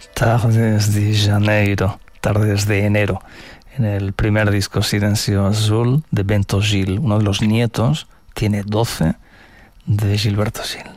Tardes de Janeiro, Tardes de Enero, en el primer disco Silencio Azul de Bento Gil. Uno de los nietos, tiene 12, de Gilberto Gil.